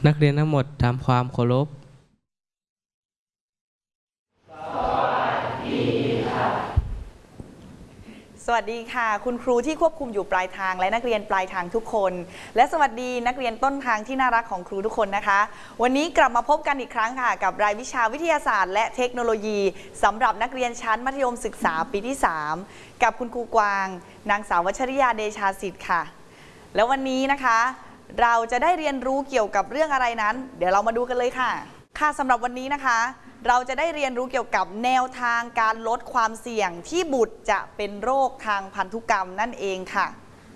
นักเรียนทั้งหมดทำความเคารพสวัสดีค่ะคุณครูที่ควบคุมอยู่ปลายทางและนักเรียนปลายทางทุกคนและสวัสดีนักเรียนต้นทางที่น่ารักของครูทุกคนนะคะวันนี้กลับมาพบกันอีกครั้งค่ะกับรายวิชาวิทยาศาสตร์และเทคโนโลยีสำหรับนักเรียนชั้นมัธยมศึกษาปีที่3กับคุณครูกวางนางสาววัชริยาเดชาสิทธิ์ค่ะแล้ววันนี้นะคะเราจะได้เรียนรู้เกี่ยวกับเรื่องอะไรนั้นเดี๋ยวเรามาดูกันเลยค่ะสำหรับวันนี้นะคะเราจะได้เรียนรู้เกี่ยวกับแนวทางการลดความเสี่ยงที่บุตรจะเป็นโรคทางพันธุกรรมนั่นเองค่ะ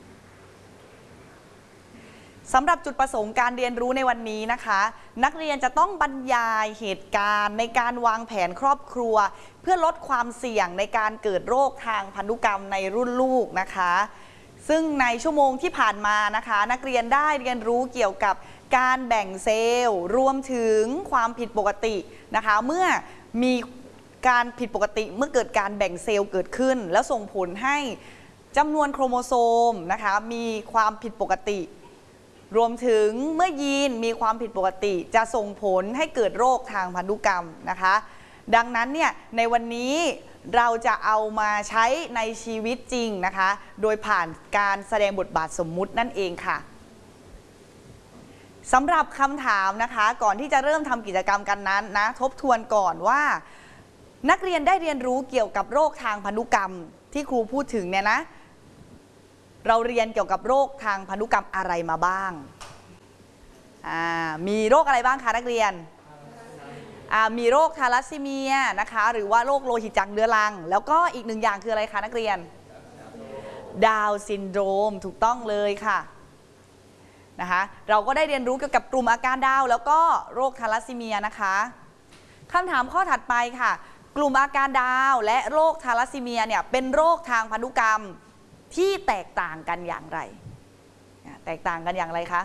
สำหรับจุดประสงค์การเรียนรู้ในวันนี้นะคะนักเรียนจะต้องบรรยายเหตุการณ์ในการวางแผนครอบครัวเพื่อลดความเสี่ยงในการเกิดโรคทางพันธุกรรมในรุ่นลูกนะคะซึ่งในชั่วโมงที่ผ่านมานะคะนักเรียนได้เรียนรู้เกี่ยวกับการแบ่งเซลล์รวมถึงความผิดปกตินะคะเมื่อมีการผิดปกติเมื่อเกิดการแบ่งเซลล์เกิดขึ้นแล้วส่งผลให้จำนวนโครโมโซมนะคะมีความผิดปกติรวมถึงเมื่อยีนมีความผิดปกติจะส่งผลให้เกิดโรคทางพันธุกรรมนะคะดังนั้นเนี่ยในวันนี้เราจะเอามาใช้ในชีวิตจริงนะคะโดยผ่านการแสดงบทบาทสมมุตินั่นเองค่ะสำหรับคำถามนะคะก่อนที่จะเริ่มทำกิจกรรมกันนั้นนะทบทวนก่อนว่านักเรียนได้เรียนรู้เกี่ยวกับโรคทางพันธุกรรมที่ครูพูดถึงเนี่ยนะเราเรียนเกี่ยวกับโรคทางพันธุกรรมอะไรมาบ้างมีโรคอะไรบ้างคะนักเรียนมีโรคทาลัสซีเมียนะคะหรือว่าโรคโลหิตจางเรื้อรังแล้วก็อีกหนึ่งอย่างคืออะไรคะนักเรียนดาวน์ซินโดรมถูกต้องเลยค่ะนะคะเราก็ได้เรียนรู้เกี่ยวกับกลุ่มอาการดาวแล้วก็โรคทาลัสซีเมียนะคะคำถามข้อถัดไปค่ะกลุ่มอาการดาวและโรคทาลัสซีเมียเนี่ยเป็นโรคทางพันธุกรรมที่แตกต่างกันอย่างไรแตกต่างกันอย่างไรคะ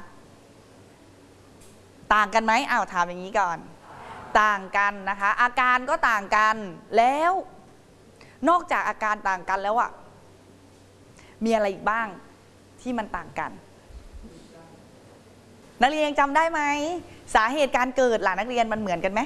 ต่างกันไหมถามอย่างนี้ก่อนต่างกันนะคะอาการก็ต่างกันแล้วนอกจากอาการต่างกันแล้วมีอะไรอีกบ้างที่มันต่างกันนักเรียนยังจำได้ไหมสาเหตุการเกิดล่ะนักเรียนมันเหมือนกันไหม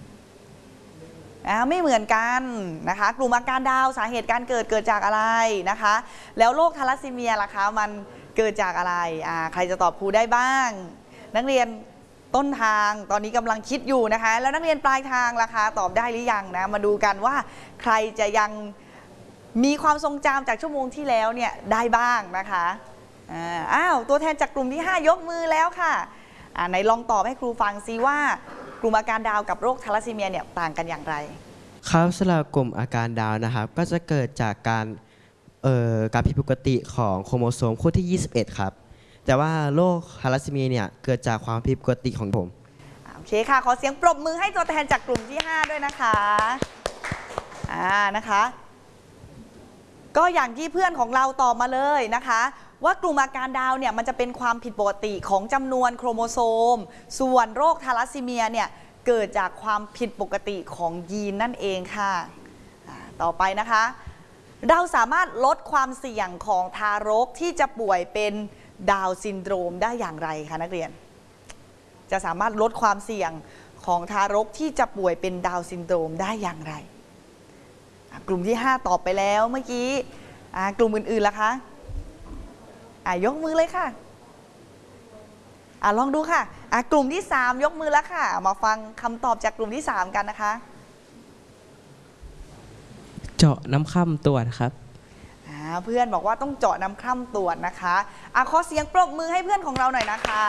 ไม่เหมือนกันนะคะกลุ่มอาการดาวสาเหตุการเกิดจากอะไรนะคะแล้วโรคทาลัสซีเมียล่ะคะมันเกิดจากอะไรใครจะตอบครูได้บ้างนักเรียนต้นทางตอนนี้กำลังคิดอยู่นะคะแล้วนักเรียนปลายทางล่ะคะตอบได้หรือยังนะมาดูกันว่าใครจะยังมีความทรงจำจากชั่วโมงที่แล้วเนี่ยได้บ้างนะคะตัวแทนจากกลุ่มที่5ยกมือแล้วค่ะไหนลองตอบให้ครูฟังซิว่ากลุ่มอาการดาวกับโรคทาลัสซีเมียเนี่ยต่างกันอย่างไรครับสำหรับกลุ่มอาการดาวนะครับก็จะเกิดจากการผิดปกติของโครโมโซมคู่ที่21ครับแต่ว่าโรคทาลัสซีเมียเนี่ยเกิดจากความผิดปกติของผมโอเคค่ะขอเสียงปรบมือให้ตัวแทนจากกลุ่มที่5ด้วยนะคะนะคะก็อย่างที่เพื่อนของเราตอบมาเลยนะคะว่ากลุ่มอาการดาวเนี่ยมันจะเป็นความผิดปกติของจำนวนโครโมโซมส่วนโรคทาลัสซีเมียเนี่ยเกิดจากความผิดปกติของยีนนั่นเองค่ะต่อไปนะคะเราสามารถลดความเสี่ยงของทารกที่จะป่วยเป็นดาวน์ซินโดรมได้อย่างไรคะนักเรียนจะสามารถลดความเสี่ยงของทารกที่จะป่วยเป็นดาวน์ซินโดรมได้อย่างไรกลุ่มที่5ตอบไปแล้วเมื่อกี้กลุ่มอื่นๆล่ะคะยกมือเลยค่ะลองดูค่ะกลุ่มที่3ยกมือแล้วค่ะมาฟังคำตอบจากกลุ่มที่3กันนะคะเจาะน้ำค่ำตรวจครับเพื่อนบอกว่าต้องเจาะน้ำคร่ำตรวจนะคะขอเสียงปรบมือให้เพื่อนของเราหน่อยนะคะ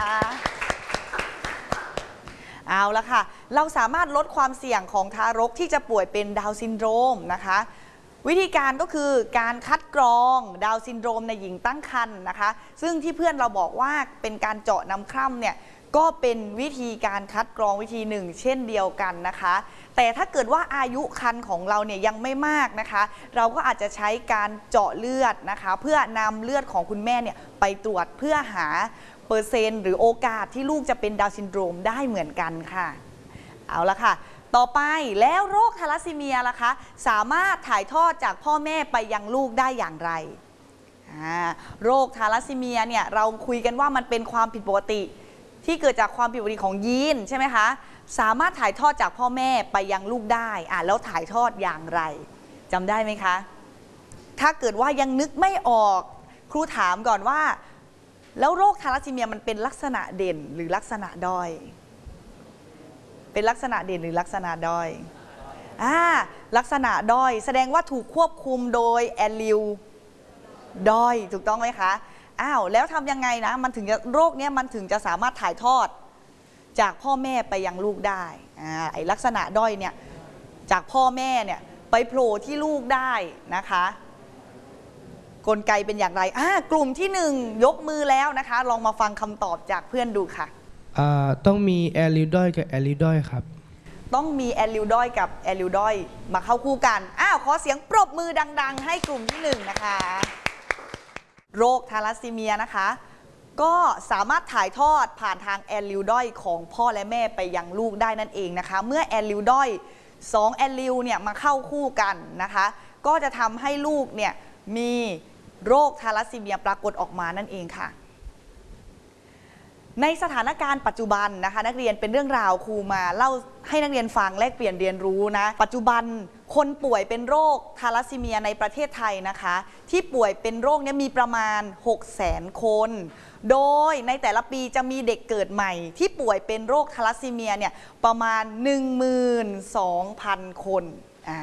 เอาละค่ะเราสามารถลดความเสี่ยงของทารกที่จะป่วยเป็นดาวน์ซินโดรมนะคะวิธีการก็คือการคัดกรองดาวน์ซินโดรมในหญิงตั้งครรภ์นะคะซึ่งที่เพื่อนเราบอกว่าเป็นการเจาะน้ำคร่ำเนี่ยก็เป็นวิธีการคัดกรองวิธีหนึ่งเช่นเดียวกันนะคะแต่ถ้าเกิดว่าอายุครรภ์ของเราเนี่ยยังไม่มากนะคะเราก็อาจจะใช้การเจาะเลือดนะคะเพื่อนำเลือดของคุณแม่เนี่ยไปตรวจเพื่อหาเปอร์เซ็นต์หรือโอกาสที่ลูกจะเป็นดาวน์ซินโดรมได้เหมือนกันค่ะเอาละค่ะต่อไปแล้วโรคทาลัสซีเมียล่ะคะสามารถถ่ายทอดจากพ่อแม่ไปยังลูกได้อย่างไรโรคทาลัสซีเมียเนี่ยเราคุยกันว่ามันเป็นความผิดปกติที่เกิดจากความผิดปกติของยีนใช่ไหมคะสามารถถ่ายทอดจากพ่อแม่ไปยังลูกได้แล้วถ่ายทอดอย่างไรจำได้ไหมคะถ้าเกิดว่ายังนึกไม่ออกครูถามก่อนว่าแล้วโรคทาลัสซีเมียมันเป็นลักษณะเด่นหรือลักษณะด้อยเป็นลักษณะเด่นหรือลักษณะด้อยลักษณะด้อยแสดงว่าถูกควบคุมโดยแอลลิลด้อยถูกต้องไหมคะแล้วทำยังไงนะมันถึงจะโรคนี้มันถึงจะสามารถถ่ายทอดจากพ่อแม่ไปยังลูกได้ไอลักษณะด้อยเนี่ยจากพ่อแม่เนี่ยไปโผล่ที่ลูกได้นะคะกลไกเป็นอย่างไรกลุ่มที่1ยกมือแล้วนะคะลองมาฟังคำตอบจากเพื่อนดูค่ะต้องมีแอลลิลดอยกับแอลลิลดอยครับต้องมีแอลลิลดอยกับแอลลิลดอยมาเข้าคู่กันขอเสียงปรบมือดังๆให้กลุ่มที่1นะคะโรคทาลัสซีเมียนะคะก็สามารถถ่ายทอดผ่านทางแอลลิลดอยของพ่อและแม่ไปยังลูกได้นั่นเองนะคะเมื่อแอลลิลดอย2แอลลิลเนี่ยมาเข้าคู่กันนะคะก็จะทำให้ลูกเนี่ยมีโรคทาลัสซีเมียปรากฏออกมานั่นเองค่ะในสถานการณ์ปัจจุบันนะคะนักเรียนเป็นเรื่องราวครูมาเล่าให้นักเรียนฟังแลกเปลี่ยนเรียนรู้นะปัจจุบันคนป่วยเป็นโรคทาลัสซีเมียในประเทศไทยนะคะที่ป่วยเป็นโรคนี้มีประมาณ 600,000 คนโดยในแต่ละปีจะมีเด็กเกิดใหม่ที่ป่วยเป็นโรคทาลัสซีเมียเนี่ยประมาณ 12,000 คน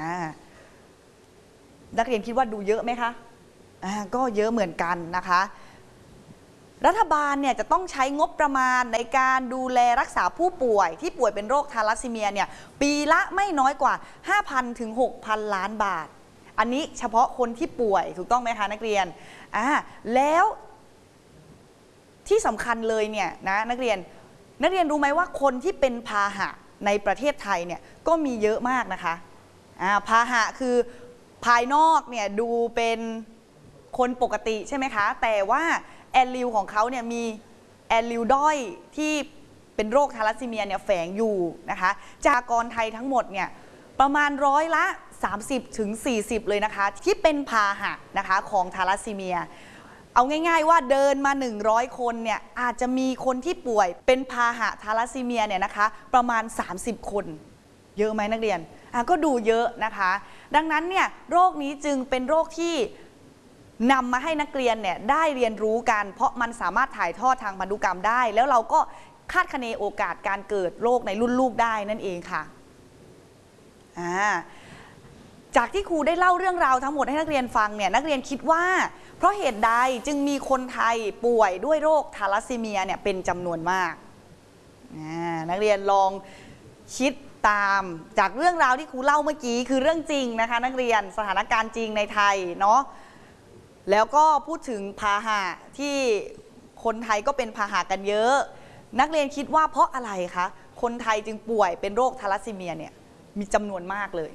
นักเรียนคิดว่าดูเยอะไหมคะก็เยอะเหมือนกันนะคะรัฐบาลเนี่ยจะต้องใช้งบประมาณในการดูแลรักษาผู้ป่วยที่ป่วยเป็นโรคทาลัสซีเมียเนี่ยปีละไม่น้อยกว่า 5,000 ถึง 6,000 ล้านบาทอันนี้เฉพาะคนที่ป่วยถูกต้องไหมคะนักเรียนแล้วที่สำคัญเลยเนี่ยนะนักเรียนรู้ไหมว่าคนที่เป็นพาหะในประเทศไทยเนี่ยก็มีเยอะมากนะคะพาหะคือภายนอกเนี่ยดูเป็นคนปกติใช่ไหมคะแต่ว่าแอลลิลของเขาเนี่ยมีแอลลิลด้อยที่เป็นโรคทาลัสซีเมียเนี่ยแฝงอยู่นะคะจากกรไทยทั้งหมดเนี่ยประมาณ30 ถึง 40เลยนะคะที่เป็นพาหะนะคะของทาลัสซีเมียเอาง่ายๆว่าเดินมา100คนเนี่ยอาจจะมีคนที่ป่วยเป็นพาหะทาลัสซีเมียเนี่ยนะคะประมาณ30 คนเยอะไหมนักเรียนก็ดูเยอะนะคะดังนั้นเนี่ยโรคนี้จึงเป็นโรคที่นำมาให้นักเรียนเนี่ยได้เรียนรู้กันเพราะมันสามารถถ่ายทอดทางพันธุกรรมได้แล้วเราก็คาดคะเนโอกาสการเกิดโรคในรุ่นลูกได้นั่นเองค่ะจากที่ครูได้เล่าเรื่องราวทั้งหมดให้นักเรียนฟังเนี่ยนักเรียนคิดว่าเพราะเหตุใดจึงมีคนไทยป่วยด้วยโรคทาลัสซีเมียเนี่ยเป็นจำนวนมากนักเรียนลองคิดตามจากเรื่องราวที่ครูเล่าเมื่อกี้คือเรื่องจริงนะคะนักเรียนสถานการณ์จริงในไทยเนาะแล้วก็พูดถึงพาหะที่คนไทยก็เป็นพาหะกันเยอะนักเรียนคิดว่าเพราะอะไรคะคนไทยจึงป่วยเป็นโรคทาลัสซีเมียเนี่ยมีจำนวนมากเลย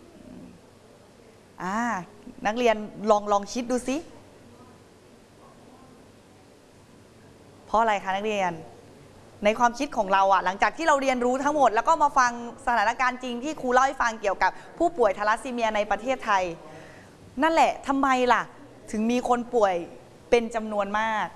นักเรียนลองคิดดูสิเพราะอะไรคะนักเรียนในความคิดของเราหลังจากที่เราเรียนรู้ทั้งหมดแล้วก็มาฟังสถานการณ์จริงที่ครูเล่าให้ฟังเกี่ยวกับผู้ป่วยทาลัสซีเมียในประเทศไทยนั่นแหละทำไมล่ะถึงมีคนป่วยเป็นจำนวนมาก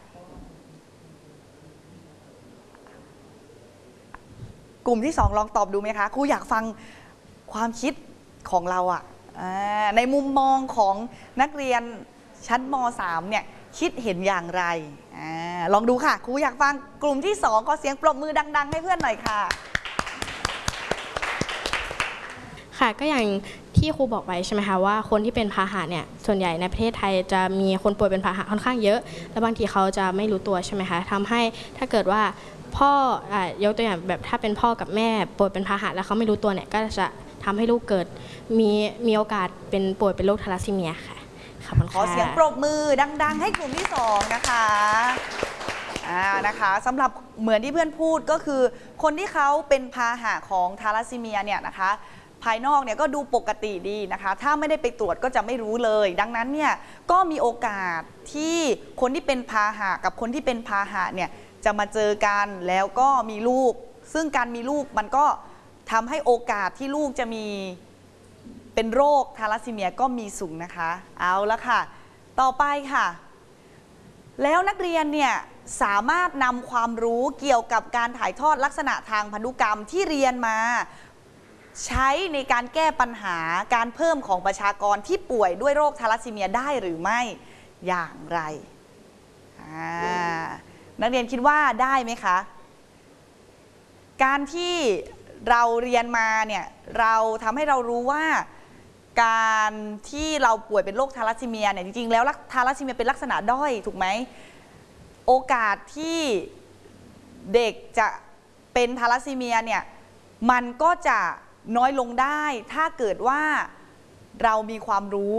กลุ่มที่2ลองตอบดูไหมคะครูอยากฟังความคิดของเราในมุมมองของนักเรียนชั้นม.3 เนี่ยคิดเห็นอย่างไรลองดูค่ะครูอยากฟังกลุ่มที่2ขอเสียงปรบมือดังๆให้เพื่อนหน่อยค่ะค่ะก็อย่างที่ครูบอกไว้ใช่ไหมคะว่าคนที่เป็นพาหะเนี่ยส่วนใหญ่ในประเทศไทยจะมีคนป่วยเป็นพาหะค่อนข้างเยอะและบางทีเขาจะไม่รู้ตัวใช่ไหมคะทำให้ถ้าเกิดว่าพ่อยกตัวอย่างแบบถ้าเป็นพ่อกับแม่ป่วยเป็นพาหะแล้วเขาไม่รู้ตัวเนี่ยก็จะทำให้ลูกเกิดมีโอกาสเป็นป่วยเป็นโรคทาลัสซีเมียค่ะขอเสียงปรบมือดังๆให้กลุ่มที่2นะคะนะคะสำหรับเหมือนที่เพื่อนพูดก็คือคนที่เขาเป็นพาหะของทาลัสซีเมียเนี่ยนะคะภายนอกเนี่ยก็ดูปกติดีนะคะถ้าไม่ได้ไปตรวจก็จะไม่รู้เลยดังนั้นเนี่ยก็มีโอกาสที่คนที่เป็นพาหะกับคนที่เป็นพาหะเนี่ยจะมาเจอกันแล้วก็มีลูกซึ่งการมีลูกมันก็ทำให้โอกาสที่ลูกจะมีเป็นโรคทาลัสซีเมียก็มีสูงนะคะเอาละค่ะต่อไปค่ะแล้วนักเรียนเนี่ยสามารถนำความรู้เกี่ยวกับการถ่ายทอดลักษณะทางพันธุกรรมที่เรียนมาใช้ในการแก้ปัญหาการเพิ่มของประชากรที่ป่วยด้วยโรคทาลัสซีเมียได้หรือไม่อย่างไรนักเรียนคิดว่าได้ไหมคะการที่เราเรียนมาเนี่ยเราทำให้เรารู้ว่าการที่เราป่วยเป็นโรคทาลัสซีเมียเนี่ยจริงๆแล้วทาลัสซีเมียเป็นลักษณะด้อยถูกไหมโอกาสที่เด็กจะเป็นทาลัสซีเมียเนี่ยมันก็จะน้อยลงได้ถ้าเกิดว่าเรามีความรู้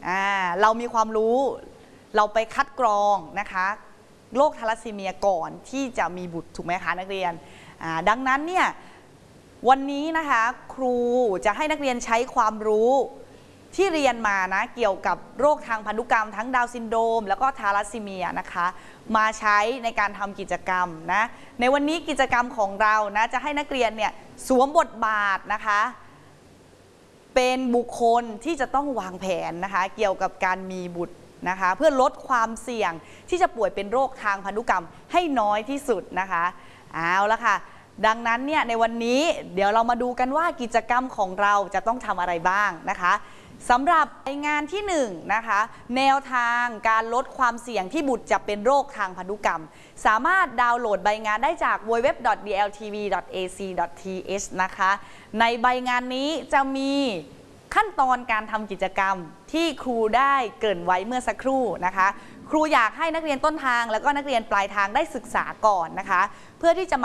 เราไปคัดกรองนะคะโรคทาลัสซีเมียก่อนที่จะมีบุตรถูกไหมคะนักเรียนดังนั้นเนี่ยวันนี้นะคะครูจะให้นักเรียนใช้ความรู้ที่เรียนมานะเกี่ยวกับโรคทางพันธุกรรมทั้งดาวน์ซินโดรมแล้วก็ทาลัสซีเมียนะคะมาใช้ในการทำกิจกรรมนะในวันนี้กิจกรรมของเรานะจะให้นักเรียนเนี่ยสวมบทบาทนะคะเป็นบุคคลที่จะต้องวางแผนนะคะเกี่ยวกับการมีบุตรนะคะเพื่อลดความเสี่ยงที่จะป่วยเป็นโรคทางพันธุกรรมให้น้อยที่สุดนะคะเอาละค่ะดังนั้นเนี่ยในวันนี้เดี๋ยวเรามาดูกันว่ากิจกรรมของเราจะต้องทำอะไรบ้างนะคะสำหรับใบงานที่1นะคะแนวทางการลดความเสี่ยงที่บุตรจะเป็นโรคทางพันธุกรรมสามารถดาวน์โหลดใบงานได้จาก www.dltv.ac.th นะคะในใบงานนี้จะมีขั้นตอนการทำกิจกรรมที่ครูได้เกริ่นไว้เมื่อสักครู่นะคะครูอยากให้นักเรียนต้นทางแล้วก็นักเรียนปลายทางได้ศึกษาก่อนนะคะเพื่อที่จะ